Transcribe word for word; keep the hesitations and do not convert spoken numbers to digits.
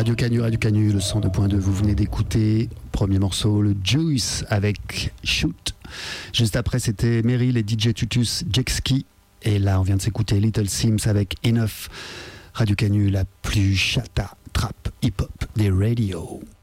Radio Canu, Radio Canu, le cent deux point deux, vous venez d'écouter, premier morceau, le Juice avec Shoot. Juste après, c'était Meryl et D J Tutus, Jexki. Et là, on vient de s'écouter Little Sims avec Enough. Radio Canu, la plus chata, trap, hip-hop des radios.